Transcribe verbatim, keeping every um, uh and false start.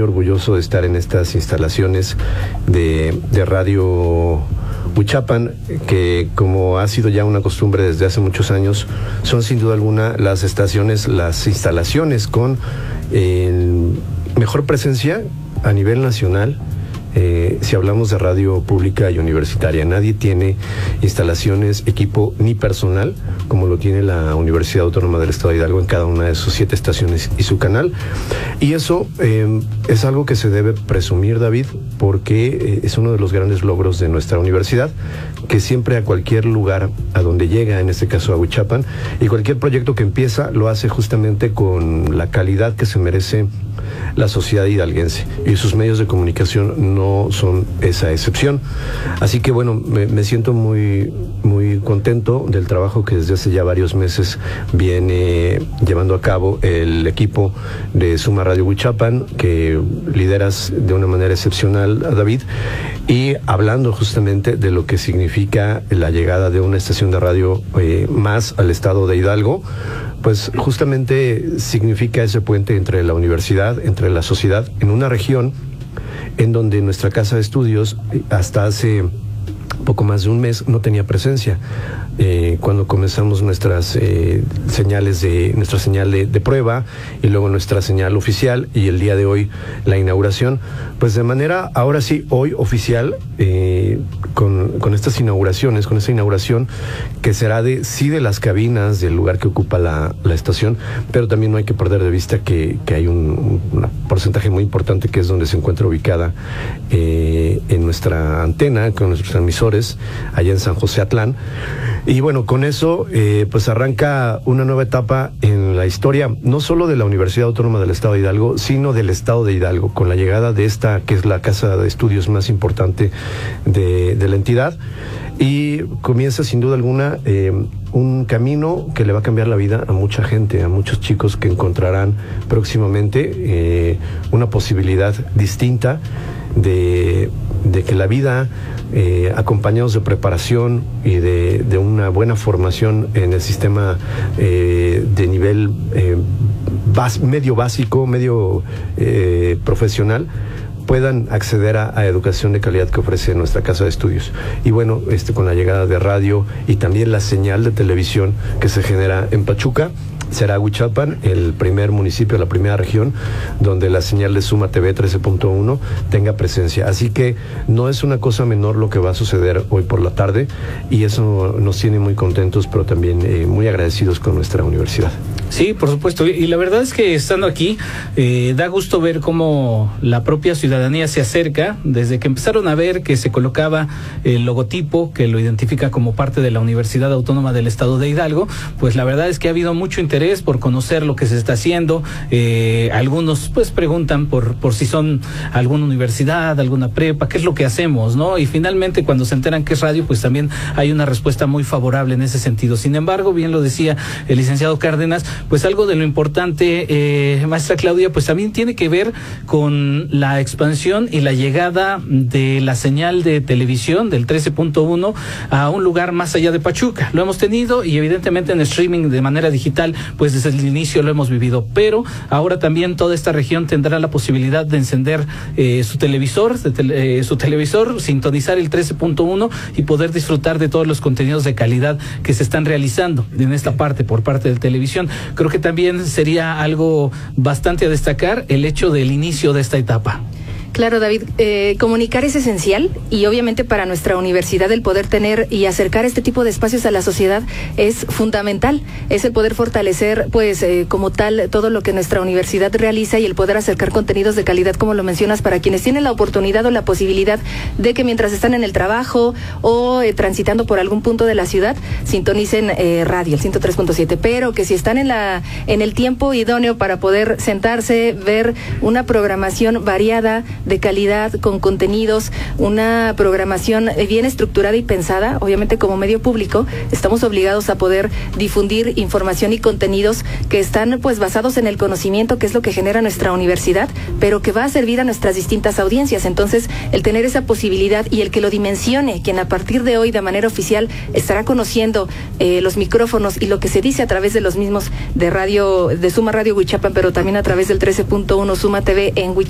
orgulloso de estar en estas instalaciones de, de Radio Huichapan, que como ha sido ya una costumbre desde hace muchos años, son sin duda alguna las estaciones, las instalaciones con eh, mejor presencia a nivel nacional. Eh, si hablamos de radio pública y universitaria, nadie tiene instalaciones, equipo ni personal como lo tiene la Universidad Autónoma del Estado de Hidalgo en cada una de sus siete estaciones y su canal. Y eso eh, es algo que se debe presumir, David, porque eh, es uno de los grandes logros de nuestra universidad, que siempre a cualquier lugar a donde llega, en este caso a Huichapan, y cualquier proyecto que empieza lo hace justamente con la calidad que se merece la sociedad hidalguense, y sus medios de comunicación no son esa excepción. Así que bueno, me, me siento muy, muy contento del trabajo que desde hace ya varios meses viene llevando a cabo el equipo de Suma Radio Huichapan, que lideras de una manera excepcional, David, y hablando justamente de lo que significa la llegada de una estación de radio eh, más al estado de Hidalgo. Pues justamente significa ese puente entre la universidad, entre la sociedad, en una región en donde nuestra casa de estudios hasta hace poco más de un mes no tenía presencia. Eh, cuando comenzamos nuestras eh, señales de nuestra señal de, de prueba, y luego nuestra señal oficial, y el día de hoy la inauguración, pues de manera ahora sí hoy oficial, eh, con, con estas inauguraciones, con esta inauguración que será de sí de las cabinas del lugar que ocupa la, la estación, pero también no hay que perder de vista que, que hay un, un porcentaje muy importante que es donde se encuentra ubicada eh, en nuestra antena con nuestros transmisores allá en San José Atlán. Y bueno, con eso eh, pues arranca una nueva etapa en la historia, no solo de la Universidad Autónoma del Estado de Hidalgo, sino del Estado de Hidalgo, con la llegada de esta, que es la casa de estudios más importante de, de la entidad, y comienza sin duda alguna eh, un camino que le va a cambiar la vida a mucha gente, a muchos chicos que encontrarán próximamente eh, una posibilidad distinta de, de que la vida, eh, acompañados de preparación y de, de una buena formación en el sistema eh, de nivel eh, bas, medio básico, medio eh, profesional, puedan acceder a, a educación de calidad que ofrece nuestra casa de estudios. Y bueno, este con la llegada de radio y también la señal de televisión que se genera en Pachuca, será Huichapan el primer municipio, la primera región donde la señal de Suma T V trece punto uno tenga presencia. Así que no es una cosa menor lo que va a suceder hoy por la tarde, y eso nos tiene muy contentos, pero también eh, muy agradecidos con nuestra universidad. Sí, por supuesto, y la verdad es que estando aquí eh, da gusto ver cómo la propia ciudadanía se acerca, desde que empezaron a ver que se colocaba el logotipo que lo identifica como parte de la Universidad Autónoma del Estado de Hidalgo. Pues la verdad es que ha habido mucho interés por conocer lo que se está haciendo. Eh, algunos pues preguntan por, por si son alguna universidad, alguna prepa, qué es lo que hacemos, ¿no? Y finalmente cuando se enteran que es radio, pues también hay una respuesta muy favorable en ese sentido. Sin embargo, bien lo decía el licenciado Cárdenas, pues algo de lo importante, eh, maestra Claudia, pues también tiene que ver con la expansión y la llegada de la señal de televisión del trece punto uno a un lugar más allá de Pachuca. Lo hemos tenido, y evidentemente en streaming de manera digital, pues desde el inicio lo hemos vivido, pero ahora también toda esta región tendrá la posibilidad de encender eh, su televisor, de tele, eh, su televisor, sintonizar el trece punto uno y poder disfrutar de todos los contenidos de calidad que se están realizando en esta parte por parte de televisión. Creo que también sería algo bastante a destacar el hecho del inicio de esta etapa. Claro, David, eh, comunicar es esencial, y obviamente para nuestra universidad el poder tener y acercar este tipo de espacios a la sociedad es fundamental. Es el poder fortalecer, pues, eh, como tal, todo lo que nuestra universidad realiza, y el poder acercar contenidos de calidad, como lo mencionas, para quienes tienen la oportunidad o la posibilidad de que mientras están en el trabajo o eh, transitando por algún punto de la ciudad, sintonicen eh, radio, el ciento tres punto siete, pero que si están en la en el tiempo idóneo para poder sentarse, ver una programación variada, de calidad, con contenidos, una programación bien estructurada y pensada. Obviamente, como medio público estamos obligados a poder difundir información y contenidos que están pues basados en el conocimiento, que es lo que genera nuestra universidad, pero que va a servir a nuestras distintas audiencias. Entonces, el tener esa posibilidad y el que lo dimensione, quien a partir de hoy de manera oficial estará conociendo eh, los micrófonos y lo que se dice a través de los mismos de radio, de Suma Radio Huichapan, pero también a través del trece punto uno Suma T V en Huichapan,